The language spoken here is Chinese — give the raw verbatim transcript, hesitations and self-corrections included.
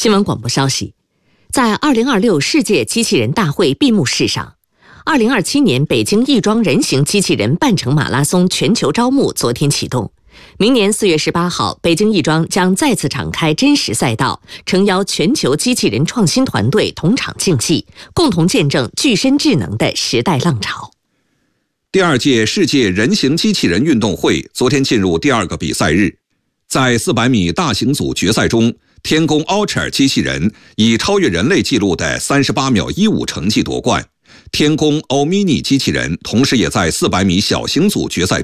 新闻广播消息，在二零二六世界机器人大会闭幕式上，二零二七年北京亦庄人形机器人半程马拉松全球招募昨天启动。明年四月十八号，北京亦庄将再次敞开真实赛道，诚邀全球机器人创新团队同场竞技，共同见证具身智能的时代浪潮。 第二届世界人形机器人运动会昨天进入第二个比赛日，在四百米大型组决赛中，天宫 Ultra 机器人以超越人类纪录的三十八秒一五成绩夺冠。天宫 O Mini 机器人同时也在四百米小型组决赛